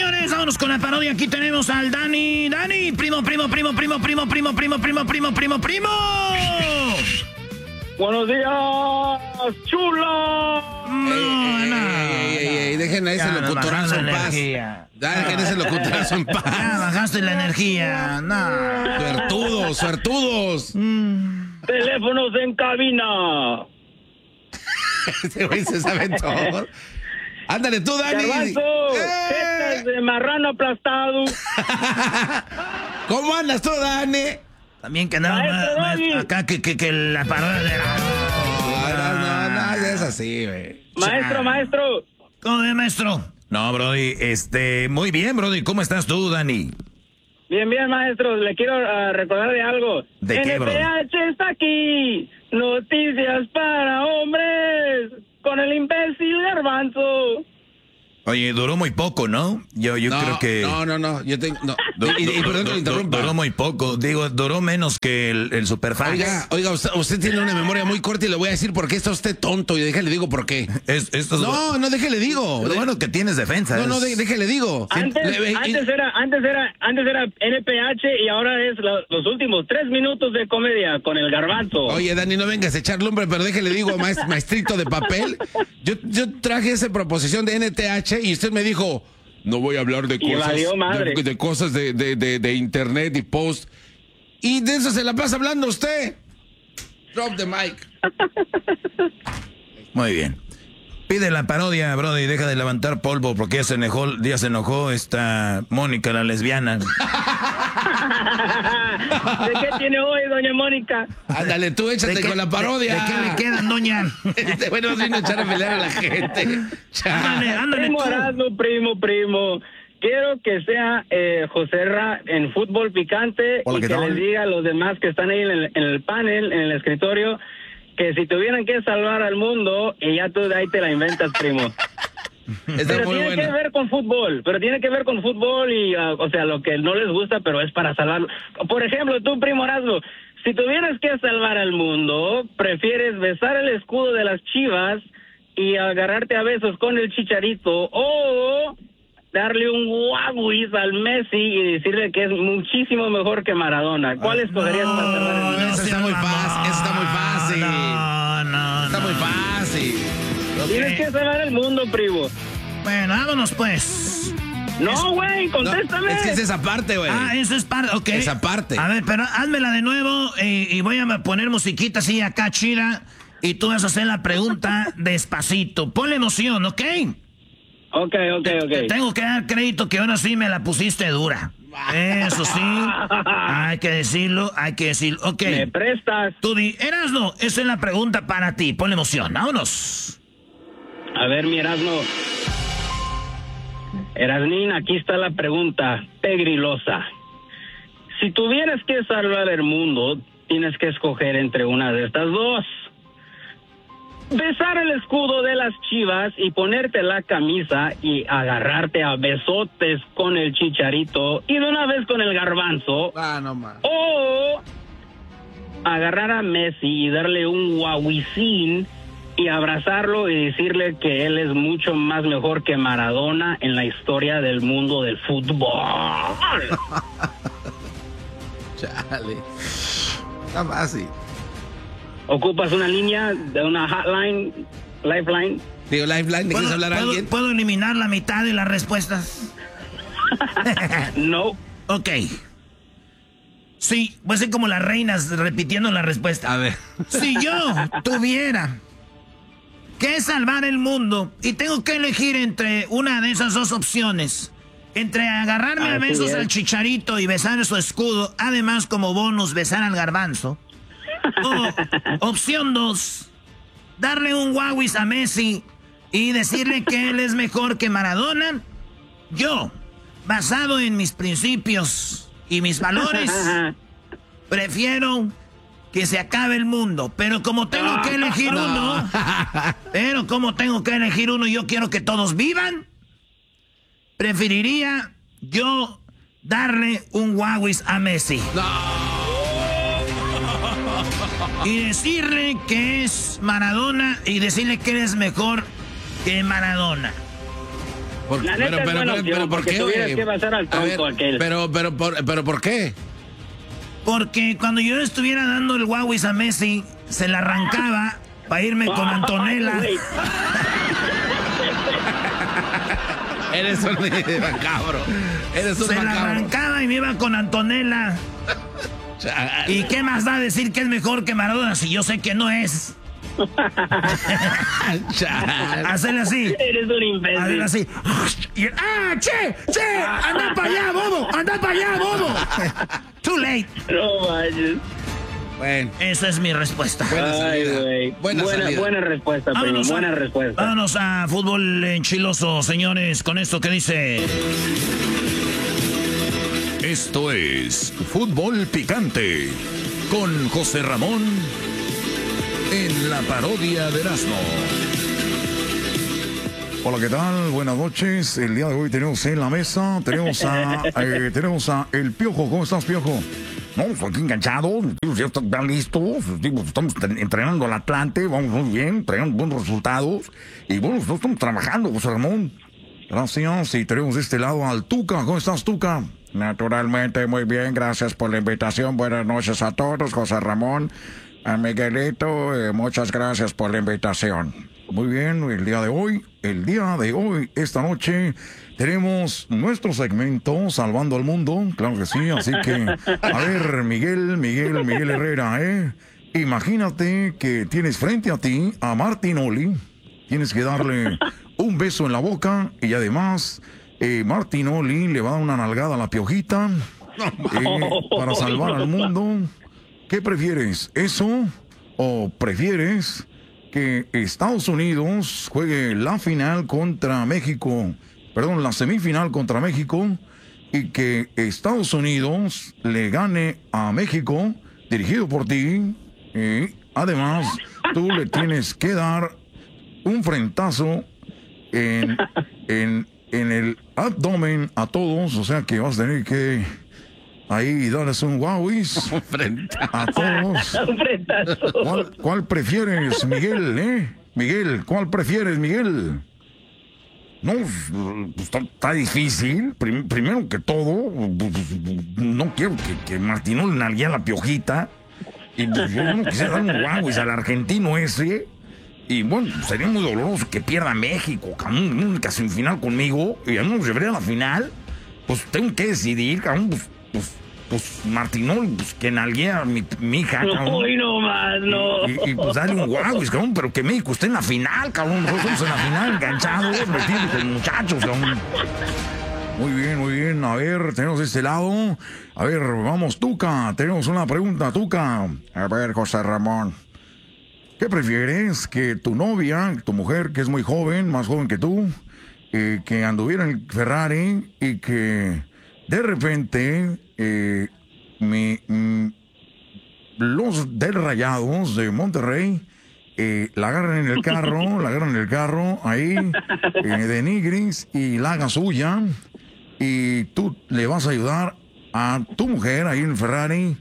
señores, vámonos con la parodia. Aquí tenemos al Dani. Dani, primo. Buenos días, chula. Ey, dejen a ese locutorazo en paz. Dejen a ese locutorazo en paz. Ya bajaste la energía. No. Suertudos. Teléfonos en cabina. Este güey se sabe todo. Ándale tú, Dani. Garbanzo, jetas de marrano aplastado. ¿Cómo andas tú, Dani? También que andaba acá que la parodia de... No, es así, güey. Maestro. ¿Cómo es, maestro? No, Brody, muy bien, Brody. ¿Cómo estás tú, Dani? Bien, maestro. Le quiero recordar de algo. ¿De qué, bro? NPH está aquí. Noticias para hombres. Con el imbécil Garbanzo. Oye, duró muy poco, ¿no? Yo creo que... No. Yo tengo... No. Perdón que lo interrumpa. Duró muy poco. Digo, duró menos que el Superfax. Oiga, usted tiene una memoria muy corta y le voy a decir por qué está usted tonto. Y déjale digo por qué. No, déjele digo. Lo bueno que tienes defensa. No, déjele digo. Antes era NPH y ahora es los últimos 3 minutos de comedia con el Garbanzo. Oye, Dani, no vengas a echar lumbre, pero déjele digo, maestrito de papel. Yo traje esa proposición de NTH y usted me dijo, no voy a hablar de cosas de internet y post. Y de eso se la pasa hablando usted. Drop the mic. Muy bien. Pide la parodia, Brody, y deja de levantar polvo porque ya se enojó esta Mónica, la lesbiana. ¿De qué tiene hoy, doña Mónica? Ándale, tú échate con la parodia. ¿De qué le quedan, doña? Bueno, vino a echar a pelear a la gente. Ándale, Primo Erasmo, primo. Quiero que sea José Ra en fútbol picante. Hola, y ¿qué que tal? les diga a los demás que están ahí en el panel, en el escritorio, que si tuvieran que salvar al mundo, y ya tú de ahí te la inventas, primo. Pero tiene que ver con fútbol y, o sea, lo que no les gusta, pero es para salvarlo. Por ejemplo, tú, primo Erasmo, si tuvieras que salvar al mundo, ¿prefieres besar el escudo de las Chivas y agarrarte a besos con el Chicharito o darle un guaguis al Messi y decirle que es muchísimo mejor que Maradona? ¿Cuál escogerías para salvar al mundo? Eso está muy fácil. Está muy fácil. Tienes que salvar el mundo, primo. Bueno, vámonos pues. No, güey, contéstame. Es que es esa parte, güey. Eso es parte, ok. Esa parte. A ver, pero házmela de nuevo y voy a poner musiquita así acá chida y tú vas a hacer la pregunta despacito. Ponle emoción, ¿ok? Ok. Te tengo que dar crédito que ahora sí me la pusiste dura. Eso sí, hay que decirlo. Ok. ¿Me prestas? Tú di, Erasno, esa es la pregunta para ti. Ponle emoción, vámonos. A ver, mi Erasmo. Erasnín, aquí está la pregunta pegrilosa. Si tuvieras que salvar el mundo, tienes que escoger entre una de estas dos. Besar el escudo de las Chivas y ponerte la camisa y agarrarte a besotes con el Chicharito y de una vez con el Garbanzo. No más. O agarrar a Messi y darle un guauicín y abrazarlo y decirle que él es mucho más mejor que Maradona en la historia del mundo del fútbol. Chale. Está fácil. ¿Ocupas una línea de una hotline, lifeline? Digo, lifeline, ¿de quieres hablar a alguien? ¿Puedo eliminar la mitad de las respuestas? No. Ok. Sí, voy a ser como las reinas repitiendo la respuesta. A ver. Si yo tuviera que salvar el mundo y tengo que elegir entre una de esas dos opciones, entre agarrarme a besos al Chicharito y besar su escudo, además como bonus besar al Garbanzo, o opción 2, darle un guauis a Messi y decirle que él es mejor que Maradona, yo, basado en mis principios y mis valores, prefiero que se acabe el mundo. Pero como tengo que elegir uno, yo quiero que todos vivan, preferiría yo darle un guauis a Messi. Y decirle que es Maradona y decirle que eres mejor que Maradona. La neta es buena opción, ¿por qué? Tuvieras que pasar al tronco aquel. Pero, ¿por qué? Porque cuando yo estuviera dando el guauis a Messi, se la arrancaba para irme con Antonella. Eres un macabro. Se la arrancaba y me iba con Antonella. ¿Y qué más da decir que es mejor que Maradona si yo sé que no es? Hacerle así. Eres un imbécil. Hacerle así. ¡Che! ¡Anda para allá, bobo! Too late. No vayas. Bueno. Esa es mi respuesta. Buena respuesta, primo. Buena respuesta. Vámonos a fútbol enchiloso, señores, con esto que dice... Esto es Fútbol Picante con José Ramón en la parodia de Erasmo. Hola, ¿qué tal? Buenas noches. El día de hoy tenemos en la mesa, tenemos a El Piojo. ¿Cómo estás, Piojo? No, estoy aquí enganchado, ya están listos, estamos entrenando al Atlante, vamos muy bien, traemos buenos resultados y bueno, estamos trabajando, José Ramón. Gracias, y tenemos de este lado al Tuca. ¿Cómo estás, Tuca? Naturalmente, muy bien, gracias por la invitación, buenas noches a todos, José Ramón, a Miguelito, muchas gracias por la invitación. Muy bien, el día de hoy, esta noche, tenemos nuestro segmento Salvando al Mundo, claro que sí, así que, a ver, Miguel Herrera, imagínate que tienes frente a ti a Martinoli, tienes que darle un beso en la boca y además, Martinoli le va a dar una nalgada a la Piojita para salvar al mundo. ¿Qué prefieres, eso o prefieres que Estados Unidos juegue la semifinal contra México y que Estados Unidos le gane a México, dirigido por ti, y además tú le tienes que dar un frentazo en el abdomen a todos, o sea que vas a tener que ahí darles un guauis a todos. ¿Cuál prefieres, Miguel, Miguel, ¿cuál prefieres, Miguel? No, pues está difícil. Primero que todo, no quiero que Martinoli nalguee a la Piojita. Y pues, yo no quisiera dar un guauis al argentino ese. Y bueno, sería muy doloroso que pierda México, cabrón, única semifinal conmigo, y ya no nos llevaría a la final. Pues tengo que decidir, cabrón, pues Martinoli, pues que nalguee a mi hija, cabrón. No más, no. Y pues dale un guauis, cabrón, pero que México esté en la final, cabrón. Nosotros estamos en la final, enganchados, metidos con muchachos, cabrón. Muy bien. A ver, tenemos de este lado. A ver, vamos, Tuca. Tenemos una pregunta, Tuca. A ver, José Ramón. ¿Qué prefieres? ¿Que tu novia, tu mujer, que es muy joven, más joven que tú, que anduviera en el Ferrari y que de repente los del Rayados de Monterrey la agarran en el carro, ahí de Nigris y la haga suya y tú le vas a ayudar a tu mujer ahí en el Ferrari?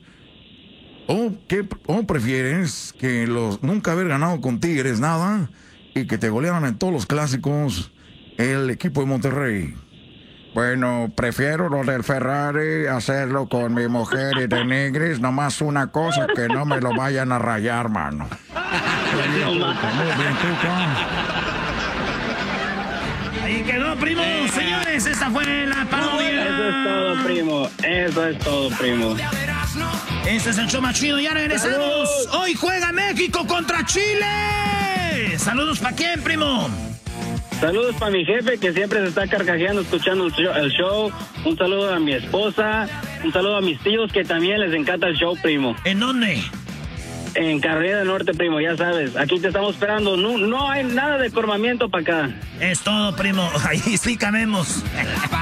¿O prefieres que nunca haber ganado con Tigres nada y que te golearan en todos los clásicos el equipo de Monterrey? Bueno, prefiero lo del Ferrari, hacerlo con mi mujer y de Nigris, nomás una cosa, que no me lo vayan a rayar, mano. Ahí quedó, primo. Señores, esa fue la parodia. Eso es todo, primo. Este es el show más chido, ya regresamos. ¡Saludos! Hoy juega México contra Chile. ¿Saludos para quién, primo? Saludos para mi jefe, que siempre se está carcajeando escuchando el show. Un saludo a mi esposa. Un saludo a mis tíos, que también les encanta el show, primo. ¿En dónde? En Carolina del Norte, primo, ya sabes. Aquí te estamos esperando. No hay nada de cormamiento para acá. Es todo, primo. Ahí sí cabemos.